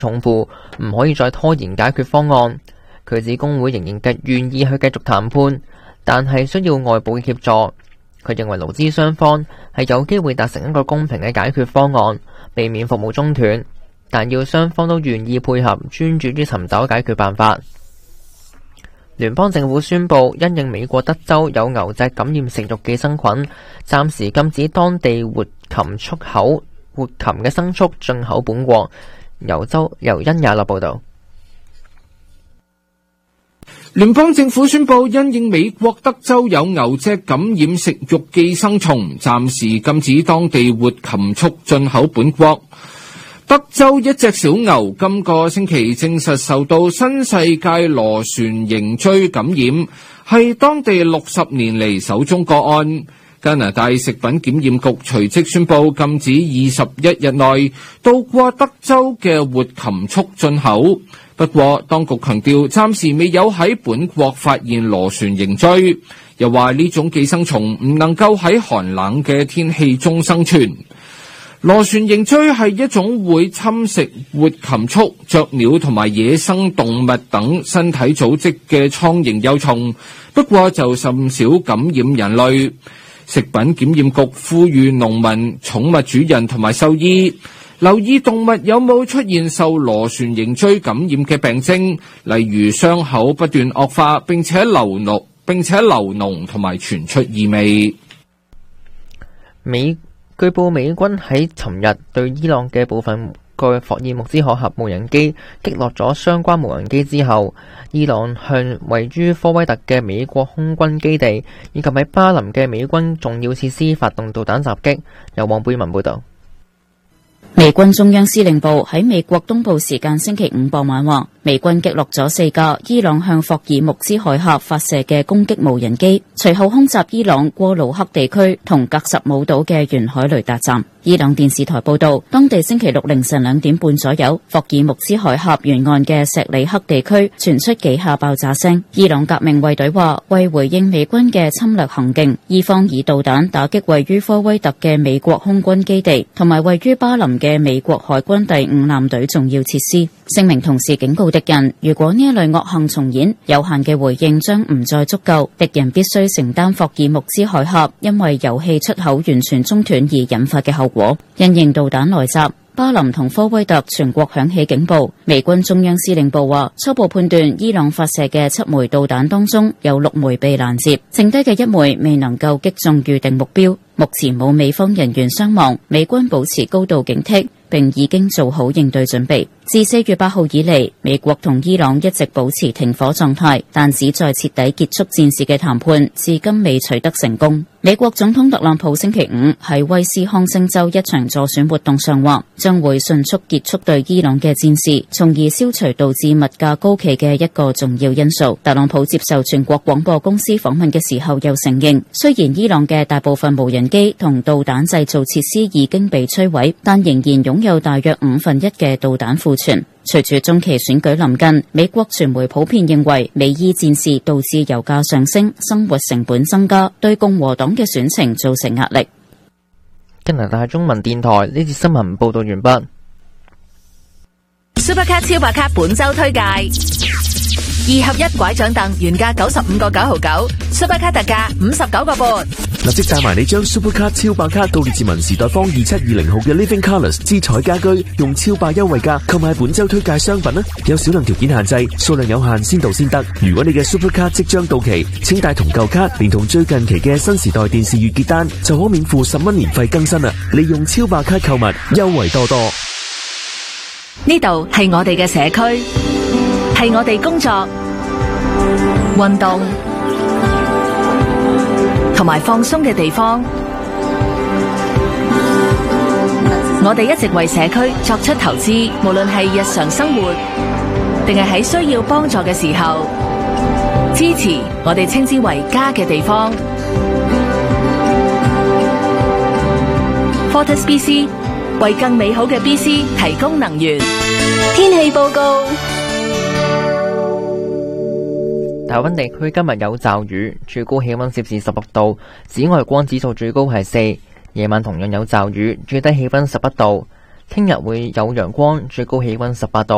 重負，唔可以再拖延解決方案。佢指工會仍然願意去繼續談判，但係需要外部嘅協助。佢認為勞資雙方係有機會達成一個公平嘅解決方案，避免服務中斷，但要雙方都願意配合，專注於尋找解決辦法。聯邦政府宣布，因應美國德州有牛隻感染食肉寄生菌，暫時禁止當地活禽嘅牲畜進口本國。由殷雅樂報道。 聯邦政府宣布，因應美國德州有牛隻感染食肉寄生蟲，暫時禁止當地活禽畜進口本國。德州一隻小牛今個星期證實受到新世界螺旋形蛆感染，係當地60年嚟首宗個案。加拿大食品檢驗局隨即宣布禁止21日內到過德州嘅活禽畜進口。不過當局強調暫時未有喺本國發現螺旋形蛆，又話呢種寄生蟲唔能夠喺寒冷嘅天氣中生存。螺旋形蛆係一種會侵蝕活禽畜、雀鳥同埋野生動物等身體組織嘅蒼蠅幼蟲，不過就甚少感染人類。食品檢驗局呼籲農民、寵物主人同埋獸醫留意動物有冇出現受螺旋形蛆感染嘅病徵，例如傷口不斷惡化並且流膿同埋傳出異味。 據報美軍喺尋日對伊朗嘅部分個霍爾木茲海峽無人機擊落咗相關無人機之後，伊朗向位於科威特嘅美國空軍基地以及喺巴林嘅美軍重要設施發動導彈襲擊。由黃貝文報道。 美軍中央司令部喺美國東部時間星期五傍晚話，美軍擊落咗4架伊朗向霍爾木茲海峽發射嘅攻擊無人機，隨後空襲伊朗過魯克地區同格什姆島嘅沿海雷達站。伊朗電視台報道，當地星期六凌晨2點半左右，霍爾木茲海峽沿岸嘅錫里克地區傳出幾下爆炸聲。伊朗革命衛隊話，為回應美軍嘅侵略行徑，伊方以導彈打擊位於科威特嘅美國空軍基地同埋位於巴林嘅美國海軍第5艦隊重要設施。聲明同時警告敵人，如果呢一類惡行重演，有限嘅回應將唔再足夠，敵人必須承擔霍爾木茲海峽因為油氣出口完全中斷而引發嘅後果。因應導彈來襲，巴林同科威特全國響起警報。美軍中央司令部話，初步判斷伊朗發射嘅7枚導彈當中有6枚被攔截，剩低嘅1枚未能夠擊中預定目標。目前冇美方人員傷亡，美軍保持高度警惕，並已經做好應對準備。自4月8號以嚟，美國同伊朗一直保持停火狀態，但旨在徹底結束戰事嘅談判至今未取得成功。美國總統特朗普星期5喺威斯康星州一場助選活動上話，將會迅速結束對伊朗嘅戰事，從而消除導致物價高企嘅一個重要因素。特朗普接受全國廣播公司訪問嘅時候又承認，雖然伊朗嘅大部分無人機同導彈製造設施已經被摧毀，但仍然擁有大約1/5嘅導彈庫存。隨住中期選舉臨近，美國傳媒普遍認為美伊戰事導致油價上升，生活成本增加，對共和黨嘅選情造成壓力。 加拿大中文電台呢節新聞報道完畢。 Supercat 超白卡本周推介，2合1拐杖凳原價95個9毫9 ，Supercat 特價59個半。 立即帶埋你將 Supercat 超白卡到列治文時代坊2720號嘅 Living Colours 之彩家居，用超白優惠價購買本周推介商品啦！有少量條件限制，數量有限，先到先得。如果你嘅 Supercat 即將到期，請帶同舊卡，連同最近期嘅新時代電視月結單，就可免付10蚊年費更新啦！利用超白卡購物，優惠多多。 呢度係我哋嘅社區，係我哋工作、運動同埋放鬆嘅地方。我哋一直為社區作出投資，無論係日常生活定係喺需要幫助嘅時候，支持我哋稱之為家嘅地方。Fortis BC 為更美好嘅 BC 提供能源。天氣報告： 大溫地區今日有驟雨，最高氣溫攝氏16度，紫外光指數最高係4。夜晚同樣有驟雨，最低氣溫11度。聽日會有陽光，最高氣溫18度。